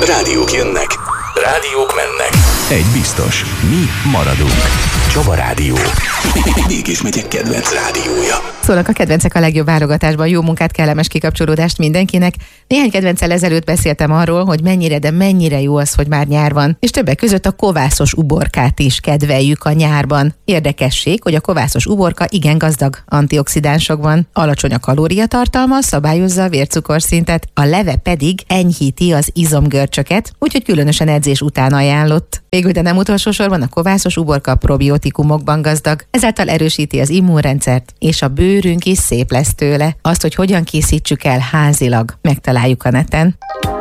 Rádiók jönnek, rádiók mennek. Egy biztos, mi maradunk. Csaba Rádió. Mégis megyek kedvenc rádiója. Szólnak a kedvencek a legjobb válogatásban. Jó munkát, kellemes kikapcsolódást mindenkinek. Néhány kedvenccel ezelőtt beszéltem arról, hogy mennyire jó az, hogy már nyár van. És többek között a kovászos uborkát is kedveljük a nyárban. Érdekesség, hogy a kovászos uborka igen gazdag antioxidánsokban. Alacsony a kalóriatartalma, szabályozza a vércukorszintet, a leve pedig enyhíti az izomgörcsöket, úgyhogy különösen edzés után ajánlott. Végül, de nem utolsó sorban a kovászos uborka probiotikumokban gazdag, ezáltal erősíti az immunrendszert, és a bőrünk is szép lesz tőle. Azt, hogy hogyan készítsük el házilag, megtaláljuk a neten.